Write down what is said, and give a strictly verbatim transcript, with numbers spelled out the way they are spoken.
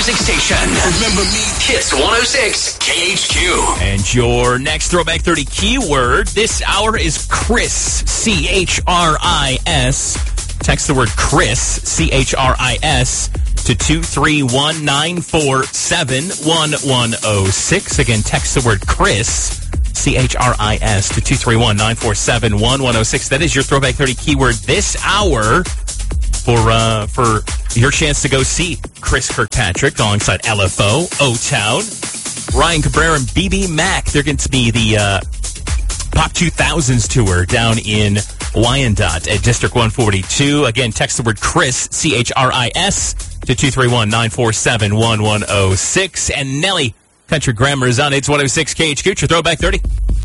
Station. Remember me? Kiss one oh six K H Q. And your next Throwback thirty keyword this hour is Chris, C H R I S. Text the word Chris, C H R I S, to two three one, nine four seven, one one oh six. Again, text the word Chris, C H R I S, to two three one, nine four seven, one one oh six. That is your Throwback thirty keyword this hour for uh, for your chance to go see Chris Kirkpatrick alongside L F O, O-Town, Ryan Cabrera, and B B Mac. They're going to be the uh, Pop two thousands tour down in Wyandotte at District one forty-two. Again, text the word Chris, C H R I S, to two three one, nine four seven, one one oh six. And Nelly, Country Grammar is on. It's one oh six K H Q, your Throwback thirty.